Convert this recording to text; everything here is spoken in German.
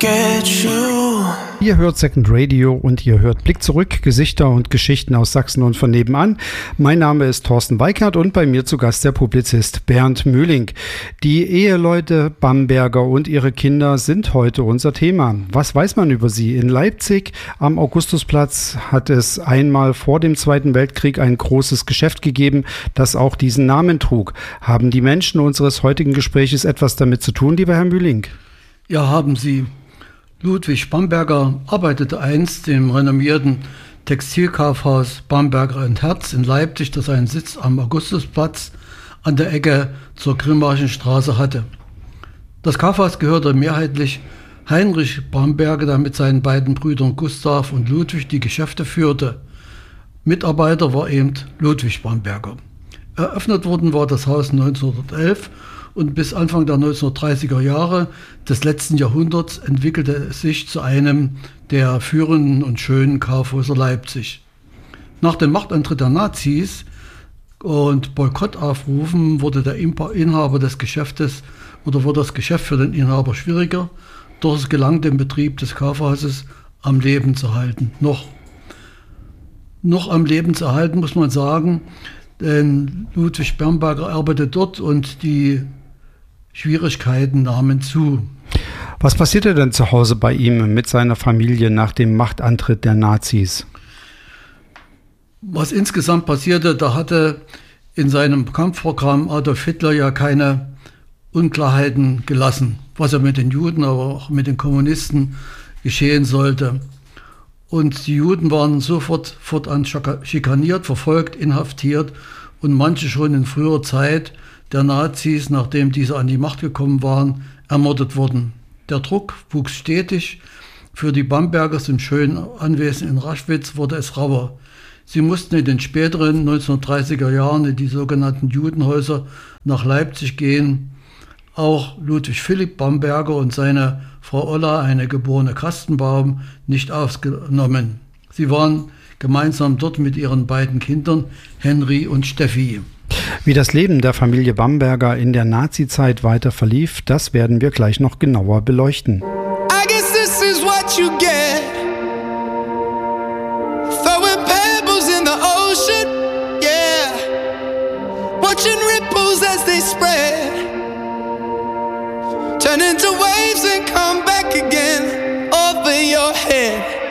forget you. Ihr hört Second Radio und ihr hört Blick zurück, Gesichter und Geschichten aus Sachsen und von nebenan. Mein Name ist Thorsten Weikert und bei mir zu Gast der Publizist Bernd Mühling. Die Eheleute Bamberger und ihre Kinder sind heute unser Thema. Was weiß man über sie? In Leipzig am Augustusplatz hat es einmal vor dem Zweiten Weltkrieg ein großes Geschäft gegeben, das auch diesen Namen trug. Haben die Menschen unseres heutigen Gespräches etwas damit zu tun, lieber Herr Mühling? Ja, haben sie. Ludwig Bamberger arbeitete einst im renommierten Textilkaufhaus Bamberger & Herz in Leipzig, das seinen Sitz am Augustusplatz an der Ecke zur Grimmaschen Straße hatte. Das Kaufhaus gehörte mehrheitlich Heinrich Bamberger, der mit seinen beiden Brüdern Gustav und Ludwig die Geschäfte führte. Mitarbeiter war eben Ludwig Bamberger. Eröffnet worden war das Haus 1911 und bis Anfang der 1930er Jahre des letzten Jahrhunderts entwickelte es sich zu einem der führenden und schönen Kaufhäuser Leipzig. Nach dem Machtantritt der Nazis und Boykottaufrufen wurde der Inhaber des Geschäftes wurde das Geschäft für den Inhaber schwieriger, doch es gelang den Betrieb des Kaufhauses am Leben zu halten. Noch am Leben zu halten, muss man sagen, denn Ludwig Bamberger arbeitete dort und die Schwierigkeiten nahmen zu. Was passierte denn zu Hause bei ihm mit seiner Familie nach dem Machtantritt der Nazis? Was insgesamt passierte, da hatte in seinem Kampfprogramm Adolf Hitler ja keine Unklarheiten gelassen, was er mit den Juden, aber auch mit den Kommunisten geschehen sollte. Und die Juden waren sofort fortan schikaniert, verfolgt, inhaftiert und manche schon in früher Zeit der Nazis, nachdem diese an die Macht gekommen waren, ermordet wurden. Der Druck wuchs stetig. Für die Bambergers im schönen Anwesen in Raschwitz wurde es rauer. Sie mussten in den späteren 1930er Jahren in die sogenannten Judenhäuser nach Leipzig gehen. Auch Ludwig Philipp Bamberger und seine Frau Olla, eine geborene Kastenbaum, nicht aufgenommen. Sie waren gemeinsam dort mit ihren beiden Kindern, Henry und Steffi. Wie das Leben der Familie Bamberger in der Nazizeit weiter verlief, das werden wir gleich noch genauer beleuchten. I guess this is what you get. Throwing pebbles in the ocean, yeah. Watching ripples as they spread. Turn into waves and come back again over your head.